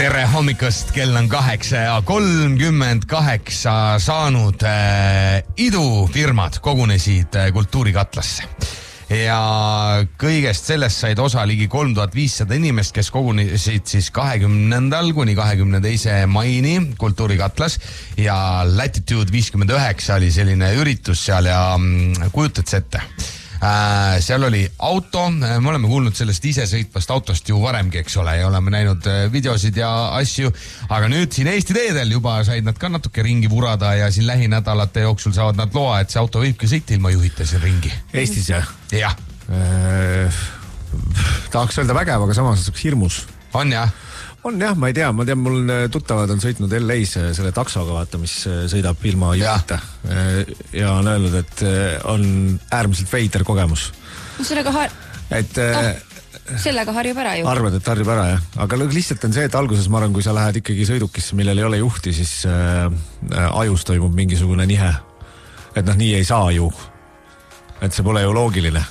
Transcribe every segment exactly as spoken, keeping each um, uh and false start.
Tere hommikust, kell on kaheksa ja kolmkümmend kaheksa saanud äh, idufirmad kogunesid äh, kultuurikatlasse. Ja kõigest sellest said osa ligi kolm tuhat viissada inimest, kes kogunesid siis kahekümnendal kuni kahekümne teise maini kultuurikatlas ja Latitude viiskümmend üheksa oli selline üritus seal ja mm, kujutad ette. Äh, seal oli auto, me oleme kuulnud sellest isesõitvast autost ju varemgi, eks ole, ja oleme näinud videosid ja asju, aga nüüd siin Eesti teedel juba said nad ka natuke ringi vurada ja siin lähinädalate jooksul saavad nad loa, et see auto võibki sõita ilma juhita siin ringi. Eestis jah? Jah. Äh, tahaks öelda vägev, aga samas hirmus. On jah? On jah, ma ei tea, ma tean, mul tuttavad on sõitnud L A-s selle taksoga, vaata, mis sõidab ilma juhita. Ja on öelnud, et on äärmiselt veider kogemus. Sellega, har... et, oh, sellega harjub ära ju. Arvad, et harjub ära, jah. Aga lihtsalt on see, et alguses ma arvan, kui sa lähed ikkagi sõidukisse, millel ei ole juhti, siis äh, ajus toimub mingisugune nihe. Et noh, nii ei saa ju. Et see pole ju loogiline.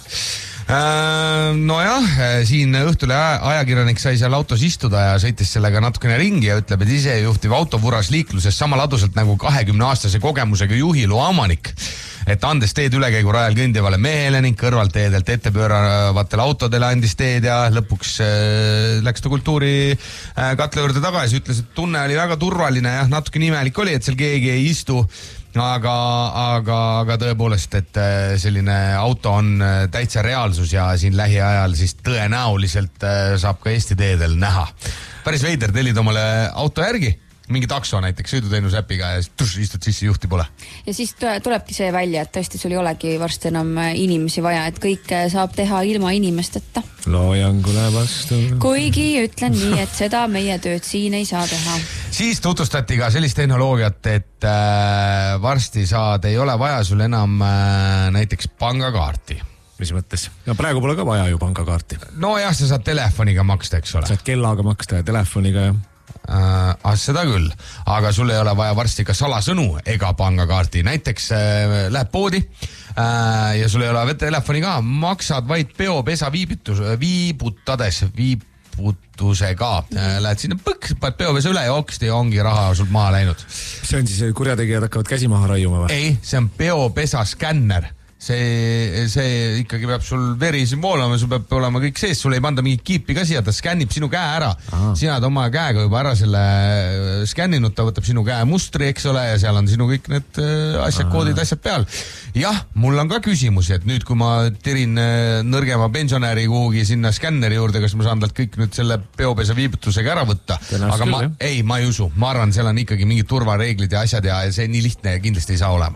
Nojah, siin õhtule ajakirjanik sai seal autos istuda ja sõitis sellega natukene ringi ja ütleb, et isejuhtiv auto vuras liikluses sama laduselt nagu kahekümne aastase kogemusega juhilu omanik. Et andes teed ülekäigu rajal kõndivale mehele ning kõrvalt teedelt ette pööravatele autodele andis teed ja lõpuks äh, läks ta kultuuri äh, katla juurde tagasi, ütles, et tunne oli väga turvaline ja natuke imelik oli, et seal keegi ei istu. Aga, aga, aga tõepoolest, et selline auto on täitsa reaalsus ja siin lähiajal siis tõenäoliselt saab ka Eesti teedel näha. Päris veider, tellid omale auto järgi, mingi takso näiteks sõiduteenuse äpiga ja tuš, istud sisse, juhti pole. Ja siis tulebki see välja, et tõesti sul ei olegi varsti enam inimesi vaja, et kõik saab teha ilma inimesteta. Loojangule vastu. Kuigi ütlen nii, et seda meie tööd siin ei saa teha. Siis tutvustati ka sellist tehnoloogiat, et äh, varsti saad, ei ole vaja sul enam äh, näiteks pangakaarti. Mis mõttes? No praegu pole ka vaja ju pangakaarti. No jah, sa saad telefoniga maksta, eks ole. Saad kellaga maksta ja telefoniga ja... Äh, ah, seda küll, aga sul ei ole vaja varsti ka salasõnu ega pangakaarti. Näiteks äh, läheb poodi äh, ja sul ei ole telefoni ka, maksad vaid peopesa viibutus, viibutades, viibutusega. Äh, lähed sinna põks, paned peopesa üle ja oksti ongi raha sul maha läinud. See on siis, kurjategijad hakkavad käsi maha raiuma või? Ei, see on peopesa skänner. See, see ikkagi peab sul veri siin voolama, sul peab olema kõik sees, sul ei panda mingit kiipi ka siia, ta skännib sinu käe ära. Aha. Sina oled oma käega juba ära selle skänninud, ta võtab sinu käe mustri, eks ole, ja seal on sinu kõik need asjad, koodid, asjad peal. Jah, mul on ka küsimusi, et nüüd, kui ma tirin nõrgema pensionäri kuhugi sinna skänneri juurde, kas ma saan talt kõik nüüd selle peopesa viibutusega ära võtta. Aga ma, ei, ma ei usu. Ma arvan, seal on ikkagi mingid turvareeglid ja asjad ja see nii lihtne kindlasti ei saa olema.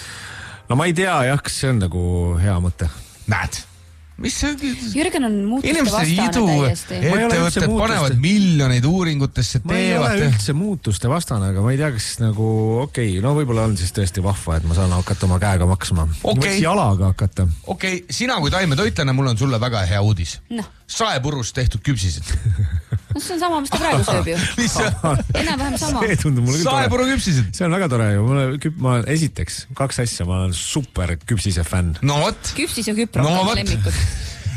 No ma ei tea, jah, kas see on nagu hea mõte. Näed, mis see... Jürgen on muutuste vastane täiesti. Ettevõtted panevad miljoneid uuringutesse, teevad... Ma ei ole üldse muutuste vastane, aga ma ei tea, kas nagu okei, okay, no võib-olla on siis tõesti vahva, et ma saan hakata oma käega maksma. Okay. Võiks jalaga hakata. Okei, okay, sina kui taimetoitlane, mul on sulle väga hea uudis. No. Saepurust tehtud küpsised. No see on sama, mis ta praegu sööb ju. Mis see? Enam vähem sama. Saepuru küpsised. See on väga tore ju. Ma esiteks, kaks asja, ma olen super küpsise fänn. No võt. Küpsis ja küpro no, on lemmikud.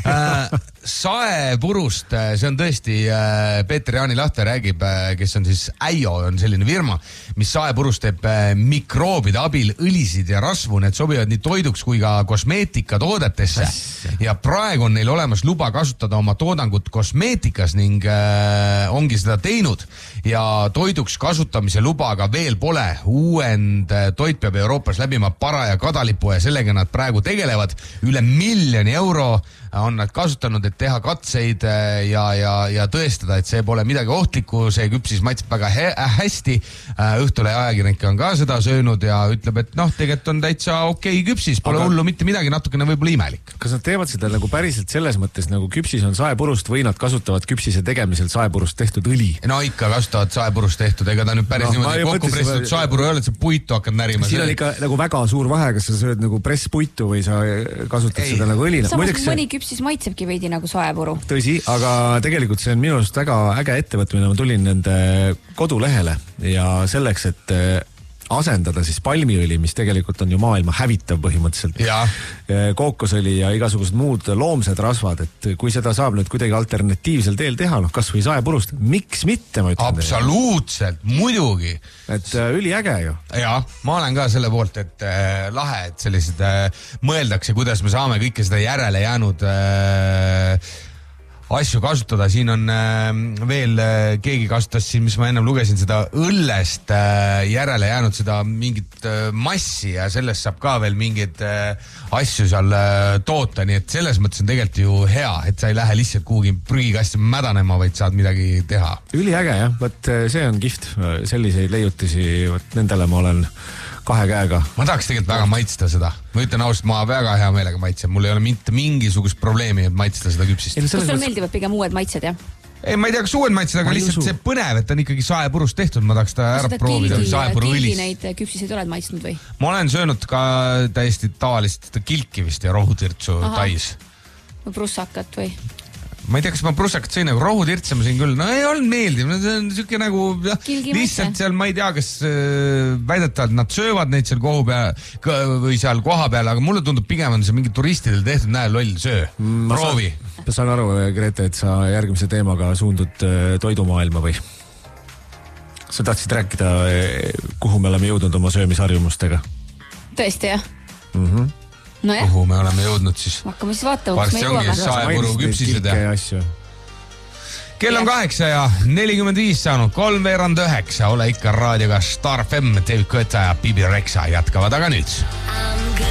Saepurust, see on tõesti, Peeter Jaani Lahte räägib, kes on siis Äio, on selline firma, mis saepurust teeb mikroobide abil õlisid ja rasvu, need sobivad nii toiduks kui ka kosmeetika toodetesse. Ja praegu on neil olemas luba kasutada oma toodangut kosmeetikas ning äh, ongi seda teinud ja toiduks kasutamise luba aga veel pole. Uuend toit peab Euroopas läbima paraja kadalipu ja sellega nad praegu tegelevad. Üle miljoni euro on nad kasutanud, et teha katseid ja, ja, ja tõestada, et see pole midagi ohtlikku, see küpsis maitseb väga he- hästi. Õhtule ajakirjanik on ka seda söönud ja ütleb, et noh, tegelikult on täitsa okei küpsis, pole aga... hullu mitte midagi, natukene võib-olla imelik. Kas nad teevad seda nagu päriselt selles mõttes, nagu küpsis on saepurust või nad kasutavad küpsise tegemisel saepurust tehtud õli? No ikka kasutavad saepurust tehtud, ega ta nüüd päris no, niimoodi kokku pressitud ma... saepuru ei ole, et sa puitu hakkad närima. Siin on ikka nagu väga suur vahe, kas sa sööd nagu presspuitu või sa kasutad ei. Seda nagu õlina. Samas mõni küpsis maitsebki veidi nagu saepuru. Tõsi, aga tegelikult see on minu arust väga äge ettevõtmine. Ma tulin nende kodulehele ja selleks, et asendada siis palmiõli, mis tegelikult on ju maailma hävitav põhimõtteliselt. Kookosõli ja igasugused muud loomsed rasvad, et kui seda saab nüüd kuidagi alternatiivsel teel teha, noh kas või saepurust, miks mitte, ma ütlen. Absoluutselt, teile. Muidugi. Et äh, üliäge ju. Ja, ma olen ka selle poolt, et äh, lahe, et sellised äh, mõeldakse, kuidas me saame kõike seda järele jäänud äh, asju kasutada. Siin on äh, veel äh, keegi kasutas siin, mis ma ennem lugesin, seda õllest äh, järele jäänud seda mingit äh, massi ja sellest saab ka veel mingeid äh, asju seal äh, toota, nii et selles mõttes on tegelikult ju hea, et sa ei lähe lihtsalt kuhugi prügikasti mädanema, vaid saad midagi teha. Üliäge jah, võt see on kihvt, selliseid leiutisi, võt nendele ma olen kahe käega. Ma tahaks tegelikult väga maitsta seda. Ma ütlen ausalt, ma väga hea meelega maitsen. Mul ei ole mitte mingisugust probleemi, et maitsta seda küpsist. Kas sul meeldivad pigem uued maitsed, jah? Ei, ma ei tea, kas uued maitsed, aga lihtsalt see põnev, et on ikkagi saepurust tehtud. Ma tahaks ta ära proovida. Kilgi neid küpsiseid oled maitsnud või? Ma olen söönud ka täiesti tavalist kilki vist ja rohutirtsu tais. Või prussakat või? Ma ei tea, kas ma prussakat sõin, aga rohutirtse ma sõin küll. No ei olnud meeldiv. No, see on siuke nagu jah, lihtsalt seal, ma ei tea, kas äh, väidetavalt nad söövad neid seal kohu peal või seal koha peal, aga mulle tundub pigem on see mingi turistidel tehtud, näe, loll söö. Ma proovi. Saan, saan aru, Grete, et sa järgmise teemaga suundud äh, toidumaailma või? Sa tahtsid rääkida, kuhu me oleme jõudnud oma söömisharjumustega? Tõesti, jah? Mhm. No kuhu me oleme jõudnud siis? Hakkame siis vaatama, kus me jõuame. Saepuru küpsised ja kell on kaheksa ja nelikümmend viis saanud, kolm veerand üheksa, ole ikka raadioga Star F M, David Guetta ja Bibi Rexha jätkavad aga nüüd.